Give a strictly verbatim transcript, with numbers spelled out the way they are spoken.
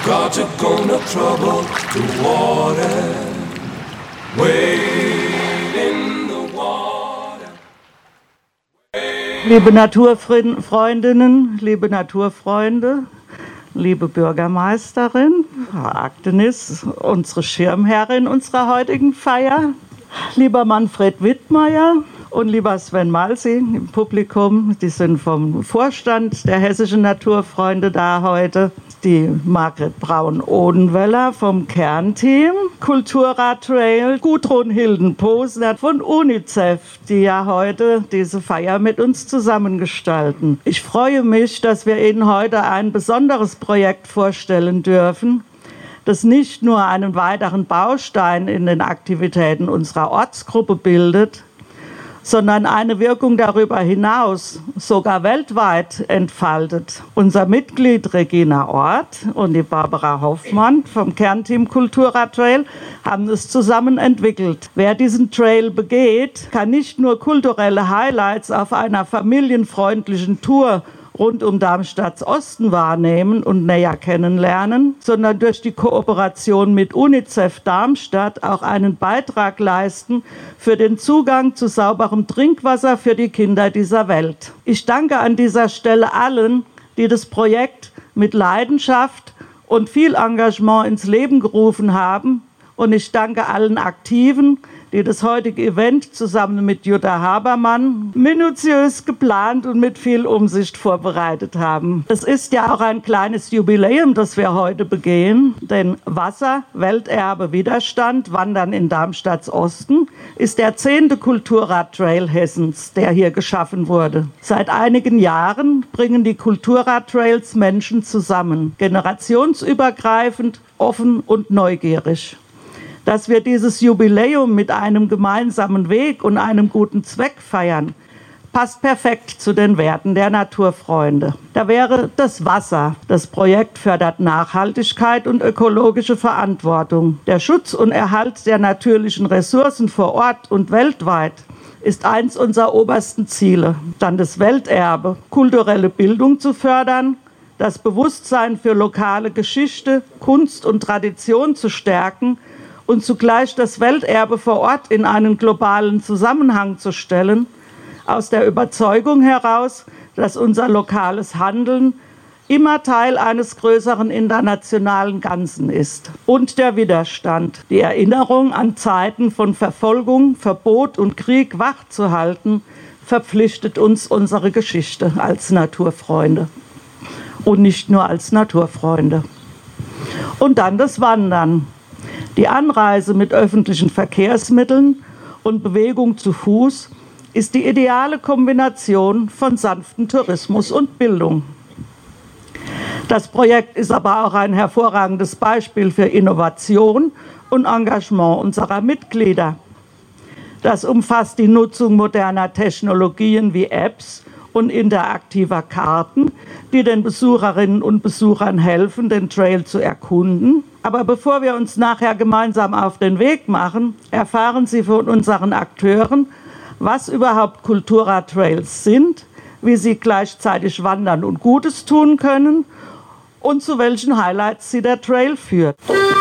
Gods are gonna trouble the water. Wade in the water. Liebe Naturfreundinnen, liebe Naturfreunde, liebe Bürgermeisterin, Frau Agdenis, unsere Schirmherrin unserer heutigen Feier, lieber Manfred Wittmeier und lieber Sven Malsi im Publikum, die sind vom Vorstand der Hessischen Naturfreunde da heute, die Margret Braun-Odenwälder vom Kernteam, Kulturrat Trail, Gudrun Hilden-Posner von UNICEF, die ja heute diese Feier mit uns zusammengestalten. Ich freue mich, dass wir Ihnen heute ein besonderes Projekt vorstellen dürfen, das nicht nur einen weiteren Baustein in den Aktivitäten unserer Ortsgruppe bildet, sondern eine Wirkung darüber hinaus, sogar weltweit entfaltet. Unser Mitglied Regina Ort und die Barbara Hoffmann vom Kernteam Kulturrat Trail haben es zusammen entwickelt. Wer diesen Trail begeht, kann nicht nur kulturelle Highlights auf einer familienfreundlichen Tour rund um Darmstadts Osten wahrnehmen und näher kennenlernen, sondern durch die Kooperation mit UNICEF Darmstadt auch einen Beitrag leisten für den Zugang zu sauberem Trinkwasser für die Kinder dieser Welt. Ich danke an dieser Stelle allen, die das Projekt mit Leidenschaft und viel Engagement ins Leben gerufen haben, und ich danke allen Aktiven, die das heutige Event zusammen mit Jutta Habermann minutiös geplant und mit viel Umsicht vorbereitet haben. Es ist ja auch ein kleines Jubiläum, das wir heute begehen, denn Wasser, Welterbe, Widerstand, Wandern in Darmstadts Osten ist der zehnte Kulturrad-Trail Hessens, der hier geschaffen wurde. Seit einigen Jahren bringen die Kulturrad-Trails Menschen zusammen, generationsübergreifend, offen und neugierig. Dass wir dieses Jubiläum mit einem gemeinsamen Weg und einem guten Zweck feiern, passt perfekt zu den Werten der Naturfreunde. Da wäre das Wasser. Das Projekt fördert Nachhaltigkeit und ökologische Verantwortung. Der Schutz und Erhalt der natürlichen Ressourcen vor Ort und weltweit ist eins unserer obersten Ziele. Dann das Welterbe, kulturelle Bildung zu fördern, das Bewusstsein für lokale Geschichte, Kunst und Tradition zu stärken und zugleich das Welterbe vor Ort in einen globalen Zusammenhang zu stellen, aus der Überzeugung heraus, dass unser lokales Handeln immer Teil eines größeren internationalen Ganzen ist. Und der Widerstand, die Erinnerung an Zeiten von Verfolgung, Verbot und Krieg wachzuhalten, verpflichtet uns unsere Geschichte als Naturfreunde. Und nicht nur als Naturfreunde. Und dann das Wandern. Die Anreise mit öffentlichen Verkehrsmitteln und Bewegung zu Fuß ist die ideale Kombination von sanftem Tourismus und Bildung. Das Projekt ist aber auch ein hervorragendes Beispiel für Innovation und Engagement unserer Mitglieder. Das umfasst die Nutzung moderner Technologien wie Apps und interaktiver Karten, die den Besucherinnen und Besuchern helfen, den Trail zu erkunden. Aber bevor wir uns nachher gemeinsam auf den Weg machen, erfahren Sie von unseren Akteuren, was überhaupt Kulturrad-Trails sind, wie sie gleichzeitig wandern und Gutes tun können und zu welchen Highlights sie der Trail führt.